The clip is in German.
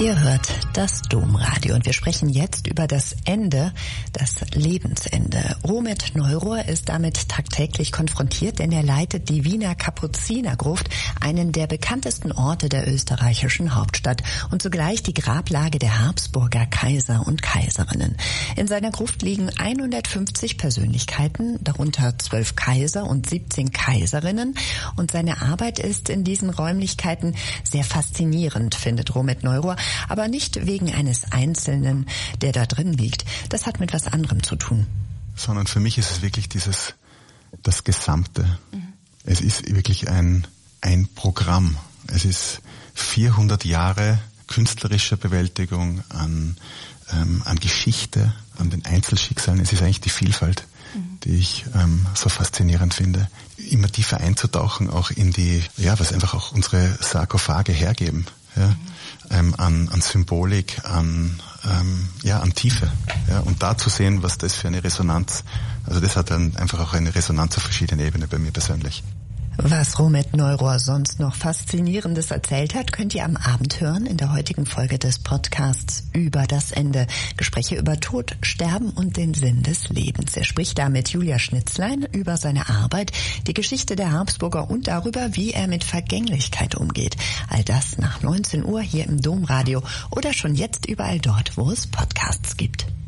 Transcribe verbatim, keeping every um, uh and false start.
Ihr hört das Domradio und wir sprechen jetzt über das Ende, das Lebensende. Romet Neurohr ist damit tagtäglich konfrontiert, denn er leitet die Wiener Kapuzinergruft, einen der bekanntesten Orte der österreichischen Hauptstadt und zugleich die Grablage der Habsburger Kaiser und Kaiserinnen. In seiner Gruft liegen hundertfünfzig Persönlichkeiten, darunter zwölf Kaiser und siebzehn Kaiserinnen, und seine Arbeit ist in diesen Räumlichkeiten sehr faszinierend, findet Romet Neurohr. Aber nicht wegen eines Einzelnen, der da drin liegt. Das hat mit was anderem zu tun. Sondern für mich ist es wirklich dieses, das Gesamte. Mhm. Es ist wirklich ein, ein Programm. Es ist vierhundert Jahre künstlerischer Bewältigung an, ähm, an Geschichte, an den Einzelschicksalen. Es ist eigentlich die Vielfalt, mhm. die ich ähm, so faszinierend finde. Immer tiefer einzutauchen, auch in die, ja, was einfach auch unsere Sarkophage hergeben. Ja. Mhm. Ähm, an, an Symbolik, an, ähm, ja, an Tiefe. Ja, und da zu sehen, was das für eine Resonanz, also das hat dann einfach auch eine Resonanz auf verschiedenen Ebenen bei mir persönlich. Was Romet Neurohr sonst noch Faszinierendes erzählt hat, könnt ihr am Abend hören in der heutigen Folge des Podcasts Über das Ende. Gespräche über Tod, Sterben und den Sinn des Lebens. Er spricht da mit Julia Schnitzlein über seine Arbeit, die Geschichte der Habsburger und darüber, wie er mit Vergänglichkeit umgeht. All das nach neunzehn Uhr hier im Domradio oder schon jetzt überall dort, wo es Podcasts gibt.